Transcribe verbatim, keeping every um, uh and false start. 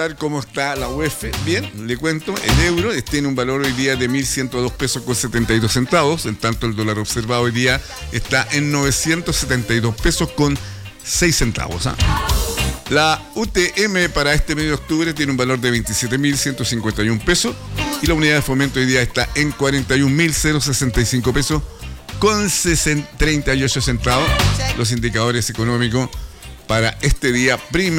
¿Cómo está la U E F? Bien, le cuento, el euro tiene un valor hoy día de mil ciento dos pesos con setenta y dos centavos, en tanto el dólar observado hoy día está en novecientos setenta y dos pesos con seis centavos. ¿eh? La U T M para este mes de octubre tiene un valor de veintisiete mil ciento cincuenta y un pesos y la unidad de fomento hoy día está en cuarenta y un mil sesenta y cinco pesos con treinta y ocho centavos. Los indicadores económicos para este día primero